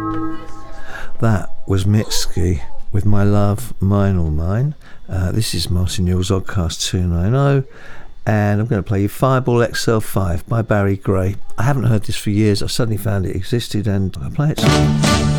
That was Mitski with My Love, Mine or Mine. This is Martin Newell's Oddcast 290, and I'm going to play you Fireball XL5 by Barry Gray. I haven't heard this for years. I suddenly found it existed and I play it.